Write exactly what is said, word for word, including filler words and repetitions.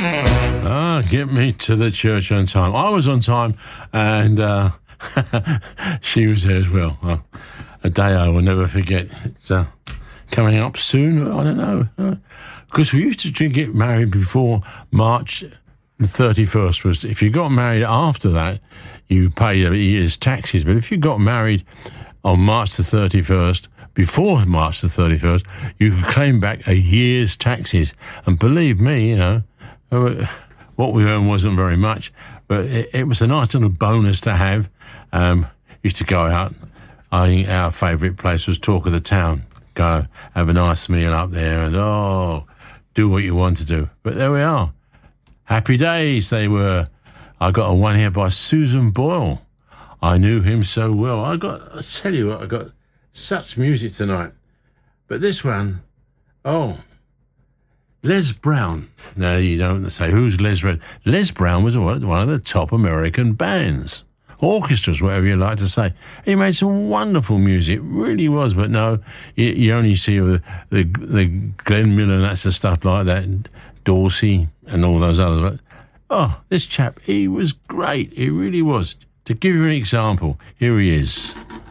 Ah, get me to the church on time. I was on time, and uh, she was there as well. Oh, a day I will never forget. It's uh, coming up soon. I don't know. Because uh, we used to get married before March the thirty-first. Was if you got married after that, you paid a year's taxes. But if you got married on March the thirty-first, before March the thirty-first, you could claim back a year's taxes. And believe me, you know, what we earned wasn't very much, but it, it was a nice little bonus to have. Um, used to go out. I think our favourite place was Talk of the Town. Go have a nice meal up there and, oh, do what you want to do. But there we are. Happy days they were. I got a one here by Susan Boyle. I knew him so well. I got, I tell you what, I got such music tonight. But this one, oh, Les Brown. Now, you don't say, who's Les Brown? Les Brown was one of the top American bands. Orchestras, whatever you like to say. He made some wonderful music, really was, but no, you, you only see the, the, the Glenn Miller and that's the stuff like that, and Dorsey and all those others. But, oh, this chap, he was great. He really was. To give you an example, here he is.